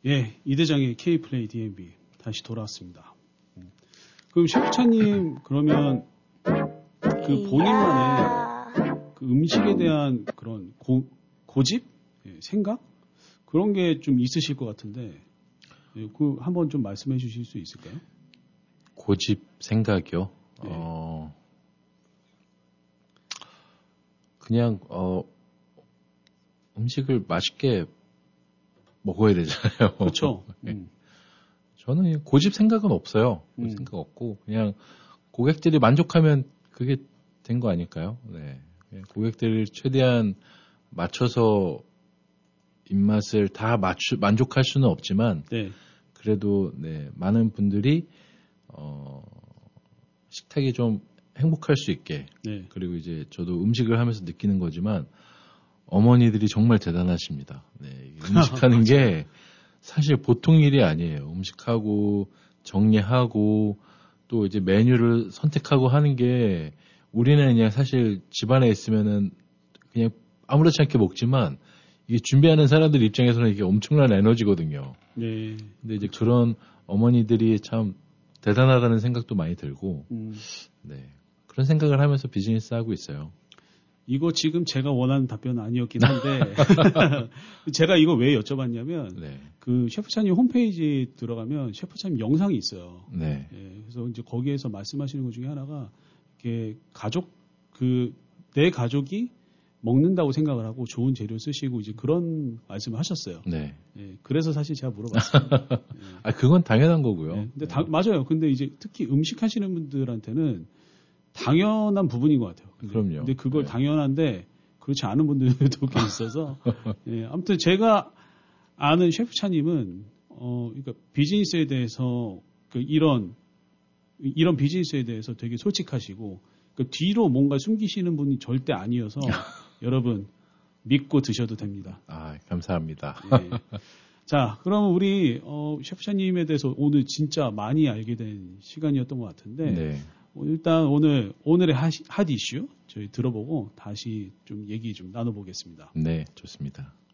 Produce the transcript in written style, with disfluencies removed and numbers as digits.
예, 이대장의 K플레이 DMB 다시 돌아왔습니다. 그럼 셰프차님 그러면 그 본인만의 그 음식에 대한 그런 고집, 예, 생각 그런 게 좀 있으실 것 같은데, 예, 그 한번 좀 말씀해 주실 수 있을까요? 고집 생각이요. 네. 그냥 음식을 맛있게 먹어야 되잖아요. 그렇죠. 저는 고집 생각은 없어요. 생각 없고 그냥 고객들이 만족하면 그게 된 거 아닐까요? 네. 고객들을 최대한 맞춰서 입맛을 다 만족할 수는 없지만 네. 그래도 네, 많은 분들이 식탁이 좀 행복할 수 있게 네. 그리고 이제 저도 음식을 하면서 느끼는 거지만 어머니들이 정말 대단하십니다. 네, 음식하는 게 사실 보통 일이 아니에요. 음식하고 정리하고 또 이제 메뉴를 선택하고 하는 게 우리는 그냥 사실 집안에 있으면은 그냥 아무렇지 않게 먹지만 이게 준비하는 사람들 입장에서는 이게 엄청난 에너지거든요. 네. 근데 이제 그런 어머니들이 참 대단하다는 생각도 많이 들고, 네. 그런 생각을 하면서 비즈니스 하고 있어요. 이거 지금 제가 원하는 답변은 아니었긴 한데, 제가 이거 왜 여쭤봤냐면, 네. 그 셰프차님 홈페이지 들어가면 셰프차님 영상이 있어요. 네. 예, 그래서 이제 거기에서 말씀하시는 것 중에 하나가, 이렇게 내 가족이 먹는다고 생각을 하고 좋은 재료 쓰시고 이제 그런 말씀을 하셨어요. 네. 예, 그래서 사실 제가 물어봤습니다. 예. 아, 그건 당연한 거고요. 예, 근데 네. 맞아요. 근데 이제 특히 음식 하시는 분들한테는 당연한 부분인 것 같아요. 그럼요. 근데 그걸 네. 당연한데 그렇지 않은 분들도 꽤 있어서. 예, 아무튼 제가 아는 셰프차님은 그러니까 비즈니스에 대해서 이런 비즈니스에 대해서 되게 솔직하시고 그 뒤로 뭔가 숨기시는 분이 절대 아니어서 여러분 믿고 드셔도 됩니다. 아, 감사합니다. 예. 자, 그럼 우리 셰프차님에 대해서 오늘 진짜 많이 알게 된 시간이었던 것 같은데 네. 일단 오늘의 핫 이슈 저희 들어보고 다시 좀 얘기 좀 나눠보겠습니다. 네, 좋습니다.